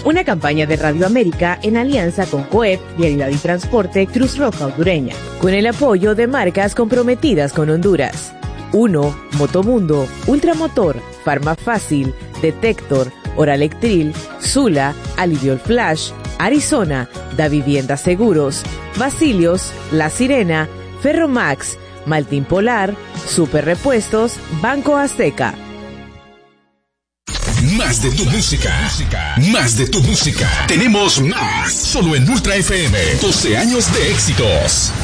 Una campaña de Radio América en alianza con COEP, Vialidad y Transporte, Cruz Roja Hondureña, con el apoyo de marcas comprometidas con Honduras. 1. Motomundo, Ultramotor, Farmafácil, Detector, Oralectril, Sula, Aliviol Flash, Arizona, Da Vivienda Seguros, Basilios, La Sirena, Ferromax, Maltín Polar, Super Repuestos, Banco Azteca. Más de tu música. Más de tu música. Tenemos más. Solo en Ultra FM. 12 años de éxitos.